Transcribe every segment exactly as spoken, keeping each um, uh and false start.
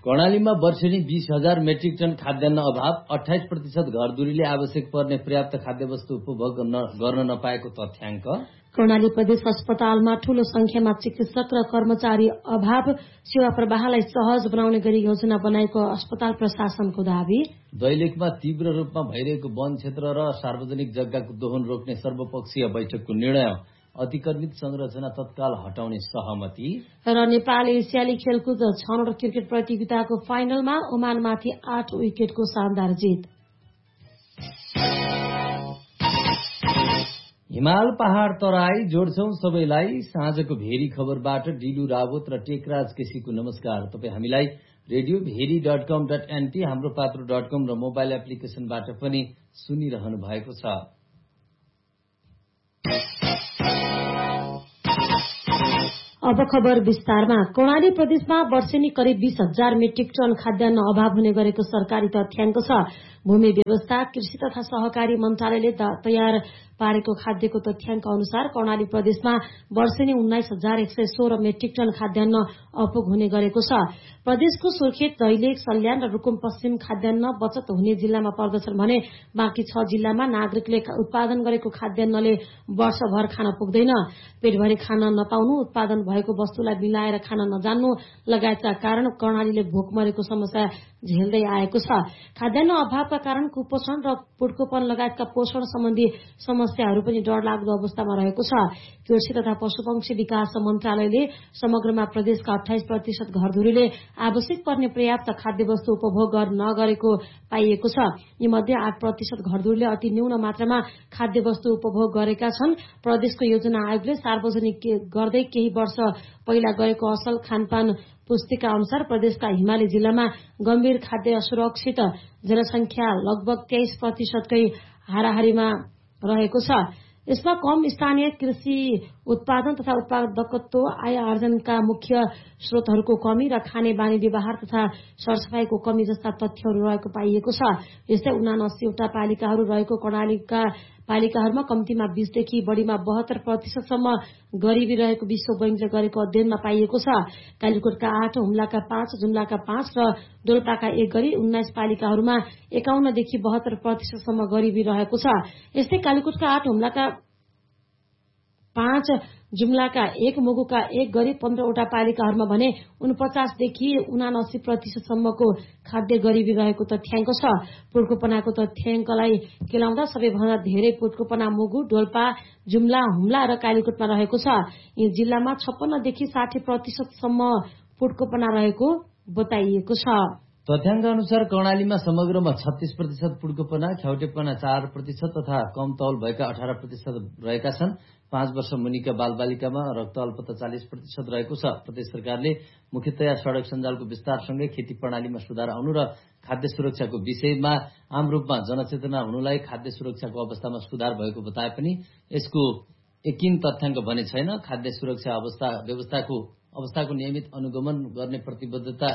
कर्णालीमा वर्षेनी बीस हजार मेट्रिक टन खाद्यान्न अभाव, अठाइस प्रतिशत घरधुरीले आवश्यक पर्ने पर्याप्त खाद्यवस्तु उपभोग गर्न नपाएको तथ्याङ्क। कर्णाली प्रदेश अस्पतालमा ठूलो संख्यामा चिकित्सक र कर्मचारी अभाव, सेवा प्रवाहलाई सहज बनाउने गरी योजना बनाएको अस्पताल प्रशासनको दावी। दैलेखमा तीव्र रूपमा भइरहेको वन क्षेत्र र सार्वजनिक जग्गाको दोहन रोक्ने सर्वपक्षीय बैठकको निर्णय, अतिक्रमित संरचना तत्काल हटाउने सहमति। र नेपाल एसियाली खेलकुद छनौट क्रिकेट प्रतियोगिताको फाइनलमा ओमानमाथि आठ विकेटको शानदार जित। हिमाल पहाड़ तराई जोड्छौं सबैलाई। साँझको भेरी खबरबाट डिलु रावत र टेकराज केसीको नमस्कार। तपाई हामीलाई रेडियो भेरी डट कम डट एनपी, हाम्रो पात्रो डट कम र मोबाइल एप्लिकेशनबाट पनि सुनिरहनु भएको छ। अब खबर विस्तारमा। कर्णाली प्रदेशमा वर्षेनी करिब बीस हजार मेट्रिक टन खाद्यान्न अभाव हुने गरेको सरकारी तथ्याङ्क छ। भूमि व्यवस्था, कृषि तथा सहकारी मन्त्रालयले तयार पारेको खाद्यको तथ्याङ्क अनुसार कर्णाली प्रदेशमा वर्षेनी उन्नाइस हजार एक सय सोह्र मेट्रिक टन खाद्यान्न अपुग हुने गरेको छ। प्रदेशको सुर्खेत, दैलेख, सल्यान र रुकुम पश्चिम खाद्यान्न बचत हुने जिल्लामा पर्दछन् भने बाँकी छ जिल्लामा नागरिकले उत्पादन गरेको खाद्यान्नले वर्षभर खान पुग्दैन। पेटभरि खान नपाउनु, उत्पादन भएको वस्तुलाई मिलाएर खान नजान्नु लगायतका कारण कर्णालीले भोकमरीको समस्या झेल्दै आएको छ। खाद्यान्न अभावका कारण कुपोषण र पुड्कोपन लगायतका पोषण सम्बन्धी समस्याहरू पनि डरलाग्दो अवस्थामा रहेको छ। कृषि तथा पशुपक्षी विकास मन्त्रालयले समग्रमा प्रदेशका अठाइस प्रतिशत घरधुरीले आवश्यक पर्ने पर्याप्त खाद्यवस्तु उपभोग नगरेको पाइएको छ। यीमध्ये आठ प्रतिशत घरधुरीले अति न्यून मात्रामा खाद्यवस्तु उपभोग गरेका छन्। प्रदेशको योजना आयोगले सार्वजनिक गर्दै केही वर्ष पहिला गरेको असल खानपान पुस्तिका अनुसार प्रदेशका हिमाली जिल्लामा गम्भीर खाद्य असुरक्षित जनसंख्या लगभग तेइस प्रतिशतकै हाराहारीमा रहेको छ। यसमा कम स्थानीय कृषि उत्पादन तथा उत्पादकत्व, आय आर्जनका मुख्य स्रोतहरूको कमी र खाने बानी व्यवहार तथा सरसफाईको कमी जस्ता तथ्यहरू रहेको पाइएको छ। यस्तै उनासीवटा पालिकाहरू रहेको कर्णालीका पालिकाहरूमा कम्तीमा बीसदेखि बढ़ीमा बहत्तर प्रतिशतसम्म गरीबी रहेको विश्व बैंकले गरेको अध्ययनमा पाइएको छ। कालीकोटका आठ, हुम्लाका पाँच, जुम्लाका पाँच र डोल्पाका एक गरी उन्नाइस पालिकाहरूमा एकाउन्नदेखि बहत्तर प्रतिशतसम्म गरीबी रहेको छ। यस्तै कालीकोटका आठ, हुम्लाका पाँच, जुम्लाका एक, मुगुका एक गरी पन्ध्रवटा पालिकाहरूमा भने उनपचासदेखि उनासी प्रतिशतसम्मको खाद्य गरीबी रहेको तथ्याङ्क छ। पुड्कोपनाको तथ्याङ्कलाई केलाउँदा सबैभन्दा धेरै पुड्कोपना मुगु, डोल्पा, जुम्ला, हुम्ला र कालीकोटमा रहेको छ। यी जिल्लामा छप्पन्नदेखि साठी प्रतिशतसम्म पुड्कोपना रहेको बताइएको छ। तथ्याङ्क अनुसार कर्णालीमा समग्रमा छत्तीस प्रतिशत पुड्कोपना, ख्याउटेपना चार प्रतिशत तथा कम तौल भएका अठार प्रतिशत रहेका छन्। पाँच वर्ष मुनिका बालबालिकामा रक्त अल्पता चालिस प्रतिशत रहेको छ। प्रदेश सरकारले मुख्यतया सड़क सञ्जालको विस्तारसँगै खेती प्रणालीमा सुधार आउनु र खाद्य सुरक्षाको विषयमा आम रूपमा जनचेतना हुनुलाई खाद्य सुरक्षाको अवस्थामा सुधार भएको बताए पनि यसको यकिन तथ्याङ्क भने छैन। खाद्य सुरक्षा अवस्था व्यवस्थाको अवस्थाको नियमित अनुगमन गर्ने प्रतिबद्धता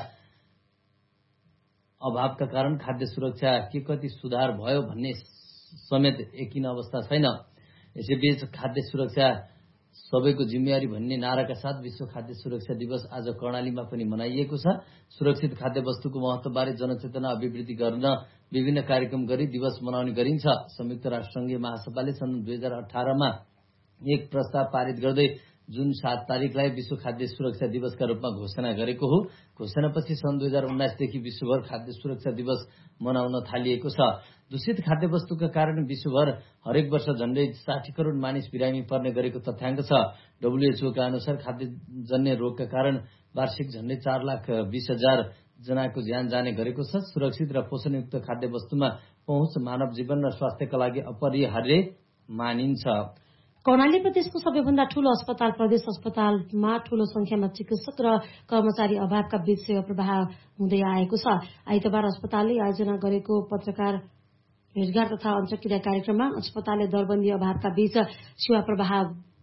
अभावका कारण खाद्य सुरक्षा के कति सुधार भयो भन्ने समेत यकिन अवस्था छैन। यसैबीच खाद्य सुरक्षा सबैको जिम्मेवारी भन्ने नाराका साथ विश्व खाद्य सुरक्षा दिवस आज कर्णालीमा पनि मनाइएको छ। सुरक्षित खाद्य वस्तुको महत्वबारे जनचेतना अभिवृद्धि गर्न विभिन्न कार्यक्रम गरी दिवस मनाउने गरिन्छ। संयुक्त राष्ट्रसंघीय महासभाले सन् दुई हजार अठारमा एक प्रस्ताव पारित गर्दै जुन सात तारिकलाई विश्व खाद्य सुरक्षा दिवसका रूपमा घोषणा गरेको हो। घोषणापछि सन् दुई हजार उन्नाइसदेखि विश्वभर खाद्य सुरक्षा दिवस मनाउन थालिएको छ। दूषित खाद्य वस्तुका कारण विश्वभर हरेक वर्ष झण्डै साठी करोड़ मानिस बिरामी पर्ने गरेको तथ्याङ्क छ। डब्ल्युएचओका अनुसार खाद्यजन्य रोगका कारण वार्षिक झण्डै चार लाख बीस हजार जनाको ज्यान जाने गरेको छ। सुरक्षित र पोषणयुक्त खाद्य वस्तुमा पहुँच मानव जीवन र स्वास्थ्यका लागि अपरिहार्य मानिन्छ। कर्णाली प्रदेशको सबैभन्दा ठूलो अस्पताल प्रदेश अस्पतालमा ठूलो संख्यामा चिकित्सक र कर्मचारी अभावका बीच सेवा प्रवाह हुँदै आएको छ। आइतबार अस्पतालले आयोजना गरेको पत्रकार भेटघाट तथा अन्तर्क्रिया कार्यक्रममा अस्पतालले दरबन्दी अभावका बीच सेवा प्रवाह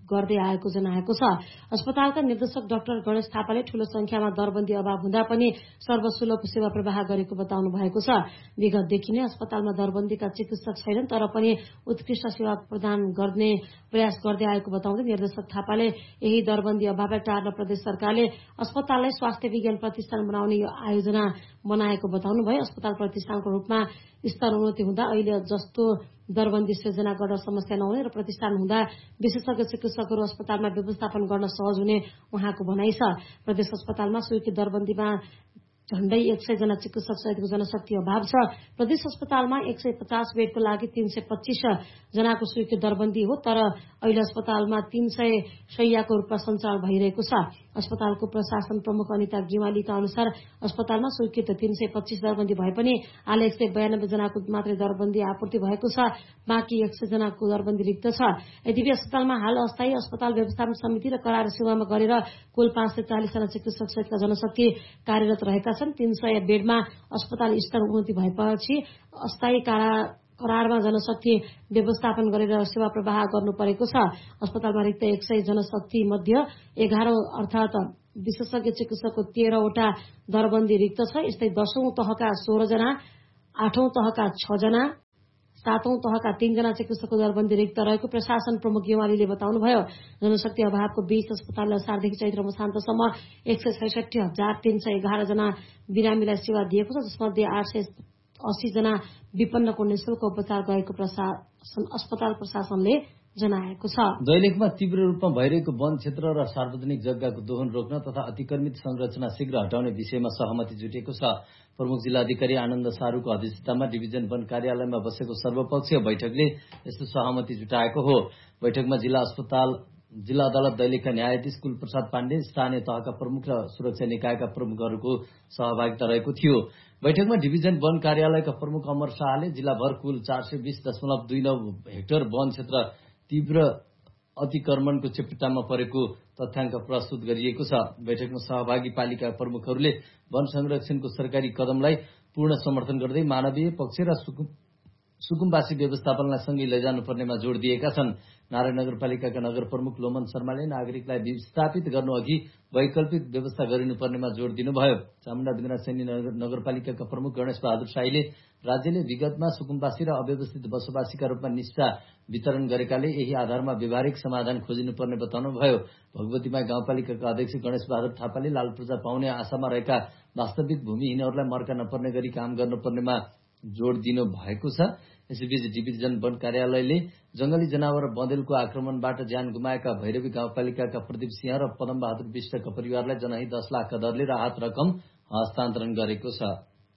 गर्दै आएको जनाएको छ। अस्पतालका निर्देशक डाक्टर गणेश थापाले ठूलो संख्यामा दरबन्दी अभाव हुँदा पनि सर्वसुलभ सेवा प्रवाह गरेको बताउनु भएको छ। विगतदेखि नै अस्पतालमा दरबन्दीका चिकित्सक छैनन्, तर पनि उत्कृष्ट सेवा प्रदान गर्ने प्रयास गर्दै आएको बताउँदै निर्देशक थापाले यही दरबन्दी अभावलाई टार्न प्रदेश सरकारले अस्पताललाई स्वास्थ्य विज्ञान प्रतिष्ठान बनाउने आयोजना बनाएको बताउनु भयो। अस्पताल प्रतिष्ठानको रूपमा स्तर उन्नति हुँदा अहिले जस्तो दरबन्दी सिर्जना गर्न समस्या नहुने र प्रतिष्ठान हुँदा विशेषज्ञ चिकित्सकहरू अस्पतालमा व्यवस्थापन गर्न सहज हुने उहाँको भनाइ छ। प्रदेश अस्पतालमा स्वीकृत दरबन्दीमा झण्डै एक सय जना चिकित्सक सहितको जनशक्ति अभाव छ। प्रदेश अस्पतालमा एक सय पचास बेडको लागि तीन सय पच्चीस जनाको स्वीकृत दरबन्दी हो, तर अहिले अस्पतालमा तीन सय शैय्याको रूपमा सञ्चालन भइरहेको छ। अस्पतालको प्रशासन प्रमुख अनिता गिवालीका अनुसार अस्पतालमा स्वीकृत तीन सय पच्चीस दरबन्दी भए पनि हाल एक सय बयानब्बे जनाको मात्रै दरबन्दी आपूर्ति भएको छ। बाँकी एक सय जनाको दरबन्दी रिक्त छ। यद्यपि अस्पतालमा हाल अस्थायी अस्पताल व्यवस्थापन समिति र करार सेवामा गरेर कुल पाँच सय चालिस जना चिकित्सक सहितका जनशक्ति कार्यरत रहेका छन्। तीन सय बेडमा अस्पताल स्तर उन्नति भएपछि अस्थायी कारा करारमा जनशक्ति व्यवस्थापन गरेर सेवा प्रवाह गर्नु परेको छ। अस्पतालमा रिक्त एक सय जनशक्ति मध्ये एघारौं अर्थात विशेषज्ञ चिकित्सकको तेह्रवटा दरबन्दी रिक्त छ। यस्तै दशौं तहका सोह्र जना, आठौं तहका छ जना, सातौं तहका तीनजना चिकित्सकको दरबन्दी रिक्त रहेको प्रशासन प्रमुख गेवालीले बताउनुभयो। जनशक्ति अभावको बीच अस्पतालले असारदेखि चैत्र मसान्तसम्म एक सय छैसठी हजार तीन सय एघार जना बिरामीलाई सेवा दिएको छ, जसमध्ये आठ सय अस्सी जना विपन्नको निःशुल्क उपचार गएको प्रशासन अस्पताल प्रशासनले जनाएको छ। दैलेखमा तीव्र रूपमा भइरहेको वन क्षेत्र र सार्वजनिक जग्गाको दोहन रोक्न तथा अतिक्रमित संरचना शीघ्र हटाउने विषयमा सहमति जुटेको छ। प्रमुख जिल्लाधिकारी आनन्द सारूको अध्यक्षतामा डिभिजन वन कार्यालयमा बसेको सर्वपक्षीय बैठकले यस्तो सहमति जुटाएको हो। बैठकमा जिल्ला अस्पताल जिल्ला अदालत दैलेखका न्यायाधीश कुलप्रसाद पाण्डे, स्थानीय तहका प्रमुख र सुरक्षा निकायका प्रमुखहरूको सहभागिता रहेको थियो। बैठकमा डिभिजन वन कार्यालयका प्रमुख अमर शाहले जिल्लाभर कुल चार सय बीस दशमलव दुई नौ हेक्टर वन क्षेत्र तीव्र अतिक्रमणको चपेटामा परेको तथ्याङ्क प्रस्तुत गरिएको छ। बैठकमा सहभागी पालिका प्रमुखहरूले वन संरक्षणको सरकारी कदमलाई पूर्ण समर्थन गर्दै मानवीय पक्ष र सुकुम्बासी व्यवस्थापनलाई सँगै लैजानुपर्नेमा जोड़ दिएका छन्। नारायण नगरपालिकाका नगर प्रमुख लोमन शर्माले नागरिकलाई विस्थापित गर्नु अघि वैकल्पिक व्यवस्था गरिनुपर्नेमा जोड़ दिनुभयो। चामुण्डा विद्यनाथ सैनी नगरपालिकाका प्रमुख गणेश बहादुर शाहीले राज्यले विगतमा सुकुम्बासी र अव्यवस्थित बसोबासीका रूपमा निस्सा वितरण गरेकाले यही आधारमा व्यवहारिक समाधान खोजिनुपर्ने बताउनुभयो। भगवतीमाई गाउँपालिकाका अध्यक्ष गणेश बहादुर थापाले लाल पूर्जा पाउने आशामा रहेका वास्तविक भूमिहीनहरूलाई मर्का नपर्ने गरी काम गर्नुपर्नेमा जोड़ दिनु भएको छ। यसैबीच डिभिजन वन कार्यालयले जंगली जनावर बँदेलको आक्रमणबाट ज्यान गुमाएका भैरवी गाउँपालिकाका प्रदीप सिंह र पदम बहादुर विष्टका परिवारलाई जनाही दस लाखका दरले राहत रकम हस्तान्तरण गरेको छ।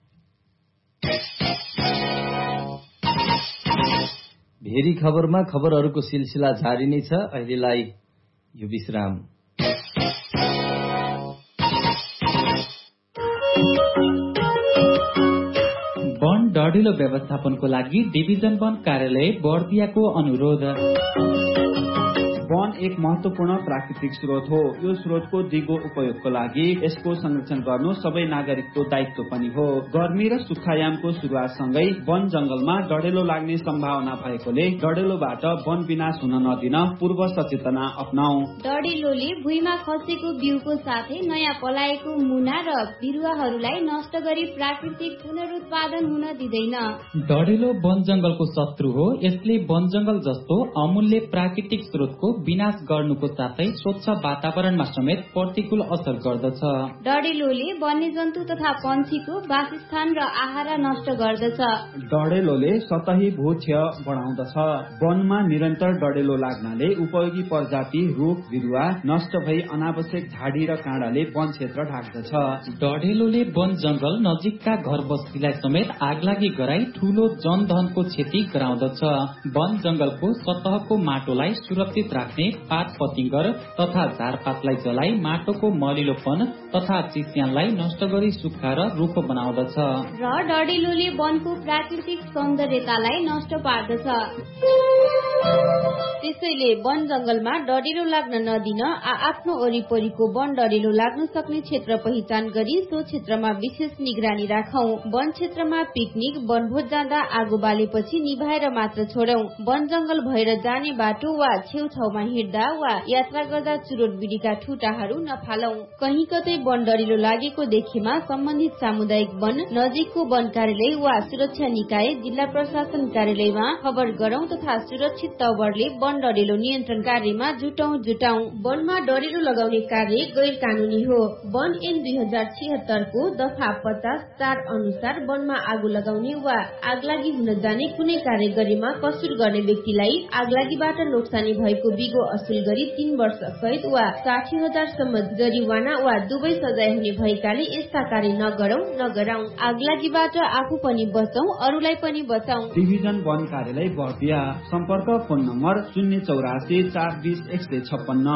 भेरी खबरमा खबरहरूको सिलसिला जारी नै छ। अहिलेलाई यो विश्राम। वन डढिलो व्यवस्थापनको लागि डिभिजन वन कार्यालय बर्दियाको अनुरोध। वन एक महत्वपूर्ण प्राकृतिक स्रोत हो। यो स्रोतको दिगो उपयोगको लागि यसको संरक्षण गर्नु सबै नागरिकको दायित्व पनि हो। गर्मी र सुक्खायामको सुरुवातसँगै वन जंगलमा डढेलो लाग्ने सम्भावना भएकोले डढेलोबाट वन विनाश हुन नदिन पूर्व सचेतना अपनाऊ। डढेलोले भुइँमा खसेको बिउको साथै नयाँ पलाएको मुना र बिरुवाहरूलाई नष्ट गरी प्राकृतिक पुनरुत्पादन हुन दिँदैन। डढेलो वन जंगलको शत्रु हो। यसले वन जंगल जस्तो अमूल्य प्राकृतिक स्रोतको विनाश गर्नुको साथै स्वच्छ वातावरणमा समेत प्रतिकूल असर गर्दछ। डढेलोले वन्यजन्तु तथा पन्छीको वासस्थान र आहारा नष्ट गर्दछ। डढेलोले सतही भूक्षय बढाउँदछ। वनमा निरन्तर डढेलो लाग्नाले उपयोगी प्रजाति रुख बिरुवा नष्ट भई अनावश्यक झाडी र काँडाले वन क्षेत्र ढाक्दछ। डढेलोले वन जंगल नजिकका घर बस्तीलाई समेत आगलागी गराई ठूलो जनधनको क्षति गराउँदछ। वन जंगलको सतहको माटोलाई सुरक्षित राख्ने पात पतिंगर तथा झारपातलाई जलाई माटोको मलिलोपन तथा चिस्यानलाई नष्ट गरी सुक्खा र रूखो बनाउँदछ। र डढेलोले वनको प्राकृतिक सौन्दर्यतालाई नष्ट पार्दछ। त्यसैले वन जंगलमा डढेलो लाग्न नदिन आफ्नो वरिपरिको वन डढेलो लाग्न सक्ने क्षेत्र पहिचान गरी सो क्षेत्रमा विशेष निगरानी राखौं। वन क्षेत्रमा पिकनिक वनभोज जाँदा आगो बालेपछि निभाएर मात्र छोडौं। वन जंगल भएर जाने बाटो वा छेउछाउमा हिँड्दा वा यात्रा गर्दा चुरोट बिडीका ठुटाहरू नफालौं। कहीँ कतै वन डढेलो लागेको देखेमा सम्बन्धित सामुदायिक वन, नजिकको वन कार्यालय वा सुरक्षा निकाय, जिल्ला प्रशासन कार्यालयमा खबर गरौं तथा सुरक्षित तवरले वन डढेलो नियन्त्रण कार्यमा जुटौं जुटौं। वनमा डढेलो लगाउने कार्य गैर कानूनी हो। वन ऐन दुई हजार छिहत्तरको दफा पचास चार अनुसार वनमा आगो लगाउने वा आगलागी हुन जाने कुनै कार्य गरेमा कसुर गर्ने व्यक्तिलाई आगलागीबाट नोक्सानी भएको बिगो असुल गरी तीन वर्ष कैद वा साठी हजारसम्म जरिवाना वा दुवै सजाय हुने भएकाले यस्ता कार्य नगरौं नगराउँ। आगलागीबाट आफू पनि बचौं, अरूलाई पनि बचाउँ। डिभिजन वन कार्यालय बर्दिया। सम्पर्क फोन नम्बर शून्य चौरासी चार बिस एक सय छप्पन्न।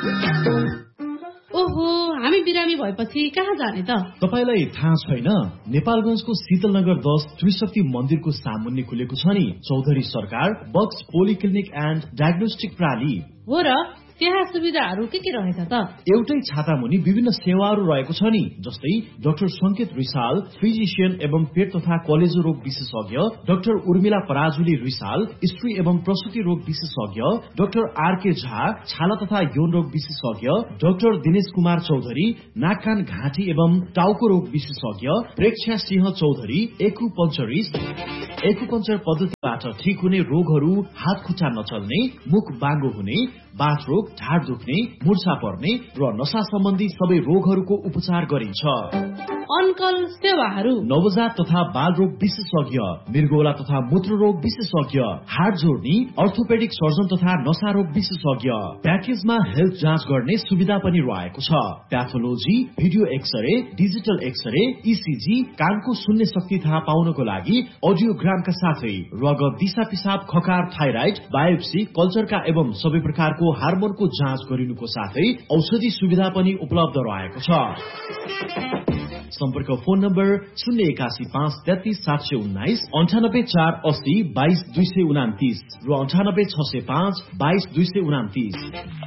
ओहो, हामी बिरामी भएपछि कहाँ जाने त? तपाईलाई थाहा छैन? नेपालगंजको शीतलनगर दस त्रिशक्ति मन्दिरको सामुन्ने खुलेको छ नि चौधरी सरकार बक्स पोलिक्लिनिक एन्ड डायग्नोस्टिक प्रणाली। हो र, त्यहाँ सुविधाहरू के के रहेछ त? एउटै छाता मुनि विभिन्न सेवाहरू रहेको छ नि, जस्तै डाक्टर संकेत रिसाल फिजिशियन एवं पेट तथा कलेजो रोग विशेषज्ञ, डाक्टर उर्मिला पराजुली रिसाल स्त्री एवं प्रसुति रोग विशेषज्ञ, डाक्टर आरके झा छाला तथा यौन रोग विशेषज्ञ, डाक्टर दिनेश कुमार चौधरी नाक कान घाँटी एवं टाउको रोग विशेषज्ञ, प्रेक्षा सिंह चौधरी एक्युपंक्चरिस्ट। एक्युपंक्चर पद्धतिबाट ठिक हुने रोगहरू हात खुट्टा नचल्ने, मुख बाङ्गो हुने, बाथ रोग, ढाड दुख्ने, मुर्छा पर्ने र नशा सम्बन्धी सबै रोगहरूको उपचार गरिन्छ। अनकल सेवाहरू नवजात तथा बाल रोग विशेषज्ञ, मृगौला तथा मूत्र रोग विशेषज्ञ, हाड जोड्ने अर्थोपेडिक सर्जन तथा नशा रोग विशेषज्ञ। प्याकेजमा हेल्थ जाँच गर्ने सुविधा पनि रहेको छ। Pathology, video x-ray, digital x-ray, ECG, कानको सुन्ने शक्ति थाहा पाउनको लागि अडियोग्रामका साथै रगत, दिशा पिसाब, खकार, थाइराइड, बायोप्सी, कल्चरका एवं सबै प्रकारको हार्मोनको जाँच गरिनुको साथै औषधि सुविधा पनि उपलब्ध रहेको छ। सम्पर्क फोन नम्बर शून्य एकासी पाँच तेत्तीस सात सय उन्नाइस, अन्ठानब्बे चार अस्सी बाइस दुई सय उनातिस र अन्ठानब्बे छ सय पाँच बाइस दुई सय उनातिस।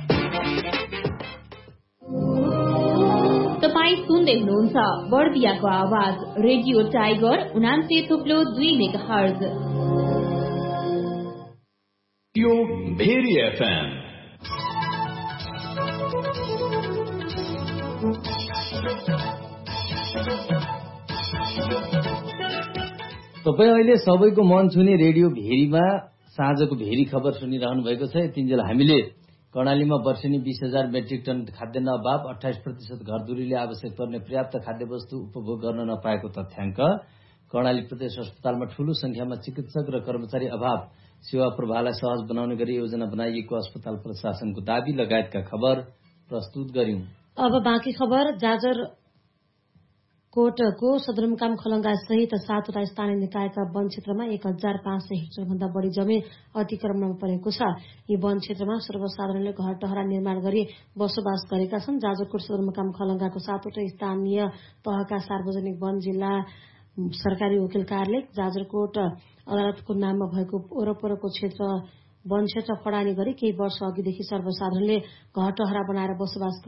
तपाई सुन्दै हुनुहुन्छ बर्दियाको आवाज रेडियो टाइगर उनान्से थुप्लो दुई मेगा हर्ज। यो भेरी एफएम। तपाईँ अहिले सबैको मन छुने रेडियो भेरीमा साँझको भेरी खबर सुनिरहनु भएको छ। यतिन्जेल हामीले कर्णालीमा वर्षेनी बीस हजार मेट्रिक टन खाद्यान्न अभाव, अठाइस प्रतिशत घरधुरीले आवश्यक पर्ने पर्याप्त खाद्य वस्तु उपभोग गर्न नपाएको तथ्याङ्क, कर्णाली प्रदेश अस्पतालमा ठूलो संख्यामा चिकित्सक र कर्मचारी अभाव, सेवा प्रवाहलाई सहज बनाउने गरी योजना बनाइएको अस्पताल प्रशासनको दावी लगायतका खबर प्रस्तुत गर्यौं। अब बाँकी खबर। जाजर कोटको सदरमुकाम खलंगा सहित सातवटा स्थानीय निकायका वन क्षेत्रमा एक हजार पाँच सय हेक्टर भन्दा बढ़ी जमिन अतिक्रमणमा परेको छ। यी वन क्षेत्रमा सर्वसाधारणले घर टहरा निर्माण गरी बसोबास गरेका छन्। जाजरकोट सदरमुकाम खलंगाको सातवटा स्थानीय तहका सार्वजनिक वन, जिल्ला सरकारी वकिल कार्यालय, जाजरकोट अदालतको नाममा भएको वरपरको क्षेत्र वन क्षेत्र फडानी गरी केही वर्ष अघिदेखि सर्वसाधारणले घर टहरा बनाएर बसोबास